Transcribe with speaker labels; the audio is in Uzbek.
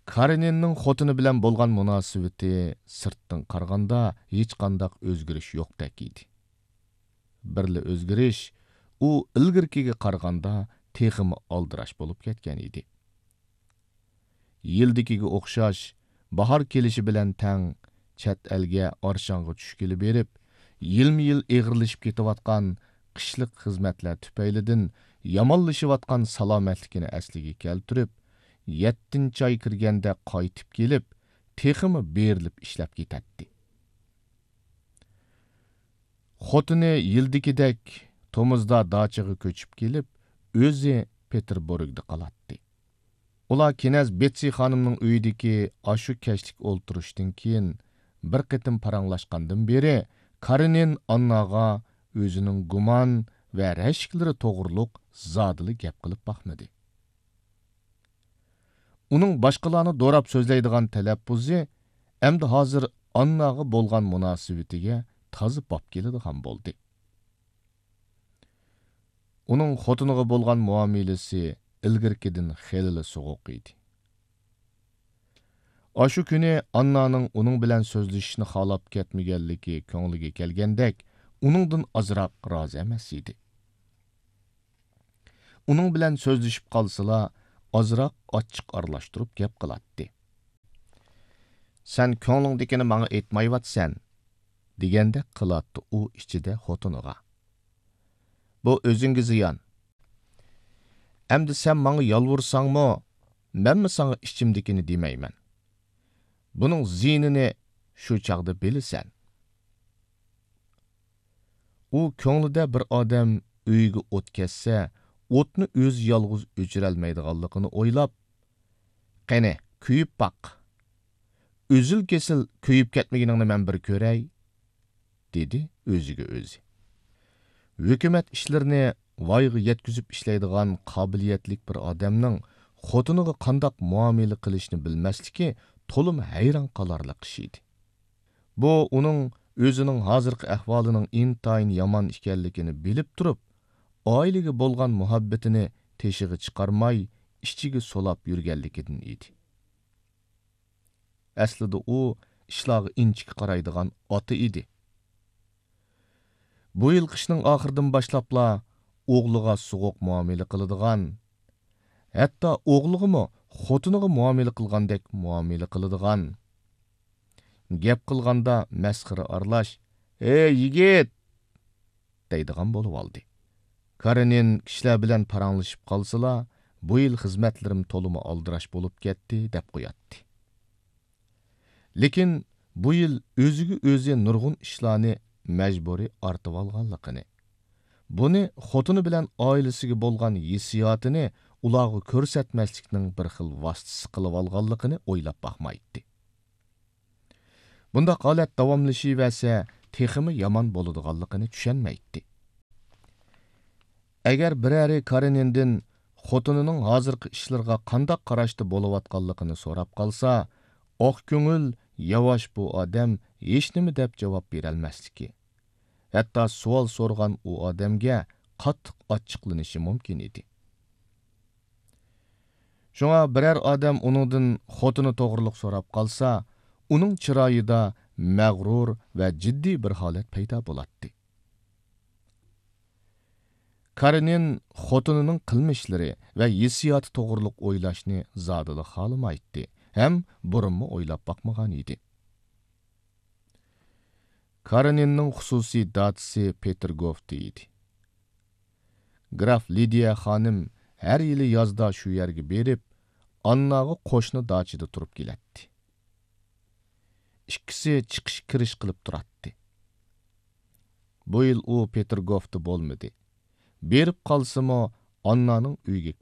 Speaker 1: Kareninning xotini bilan bo'lgan munosabati sirtdan qaraganda hech qanday o'zgarish yo'qdek edi. Birli o'zgarish u ilgirkiga qaraganda texmi aldirash bo'lib ketgan edi. Yildikiga o'xshash bahor kelishi bilan tang chet elga orshonga tushkili berib, yilma-yil eg'irlashib ketayotgan qishliq xizmatlar tufaylidan yomonlashayotgan salomatligini asliga keltirib, 7 oy kirganda qaytib kelib, texmi berilib ishlab ketadi. Xotini yildikidek Tomuzda dachaga ko'chib kelib, o'zi Peterburgda qolatdi. Ular Kinaz Betsi xonimning uyidagi ashu kashlik o'ltirishdan keyin bir qitim paranglashgandan beri Karenin Annaga o'zining gumon va rashklari to'g'riliq zodili gap qilib baxmadi. Uning boshqalarni do'rab so'zlaydigan talaffuzi endi hozir Annaga bo'lgan munosabatiga tozi bop keladigan bo'ldi. Uning xotiniga bo'lgan muomalasi ilgirkidan xeyli so'g'uq edi. Ashu kuni Annaning uning bilan so'zlashishni xalab ketmaganligi ko'ngliga kelgandek, uningdan azroq rozi emas edi. Uning bilan so'zlashib qolsalar, azroq ochiq aralashtirib gap qilatdi. "Sen ko'nglingdekini menga aytmayvatsan" deganda qilatdi u ichida xotiniga. "Bu o'zingga ziyon. Endi sen menga yolvursangmi, menmi senga ichimdekini demayman. Buning ziyinini shu chaqda bilasan." U ko'nglida bir odam uyiga o't ketsa, o'tni o'z yolg'iz o'chirolmaydiganligini o'ylab, "Qani, kuyib baq. O'zil kesil kuyib ketmaganingni men bir ko'ray", dedi o'ziga o'zi. Hukumat ishlarini voyga yetkazib ishlaydigan qobiliyatlik bir odamning xotiniga qandoq muomala qilishni bilmasligi to'lim hayron qolarlik ish edi. Bu uning o'zining hozirgi ahvolining intayin yomon ekanligini bilib turib, oilaga bo'lgan muhabbatini teshig'i chiqarmay, ichiga solab yurganligidan edi. Aslida u ishlarga inchik qaraydigan ota edi. Bu yil qishning oxiridan boshlabla o'g'liga so'g'uq muomala qiladigan, hatto o'g'ligimi xotiniga muomala qilgandek muomala qiladigan, gap qilganda masxara aralash, "Ey yigit!" deydigan bo'lib oldi. Karenin kishilar bilan paranglashib qolsalar, "Bu yil xizmatlarim to'limi aldirash bo'lib ketdi" deb qo'yatdi. Lekin bu yil o'ziga o'zi nurg'un ishlarni majburiy ortib olganligini, buni xotini bilan oilasiga bo'lgan hissiyotini ularga ko'rsatmaslikning bir xil vositasi qilib olganligini o'ylab baxmaydi. Bunda holat davomlashaversa, texmi yomon bo'ladiganligini tushunmaydi. Agar birari Karenindan xotinining hozirgi ishlarga qanday qarashda bo'layotganligini so'rab qolsa, oq ko'ngil, yavash bu odam hech nima deb javob bera olmasligi, hatto savol so'rgan u odamga qattiq ochiqlanishi mumkin edi. Shunga biror odam uningdan xotini to'g'riliq so'rab qolsa, uning chiroyida mag'rur va jiddiy bir holat paydo bo'ladi. Karenin xotinining qilmishlari va hissiyoti to'g'riliq o'ylashni zodili xolamaydi, ham burunmi o'ylab boqmagan edi. Kareninning xususiy datisi Petergovda edi. Graf Lidiya xonim har yili yozda shu yerga berib, Annaga qo'shni dachida turib keladi. Ikkisi chiqish-kirish qilib turadi. Bu yil u Petergovda bo'lmadi. Berib qolsimi, Annaning uyiga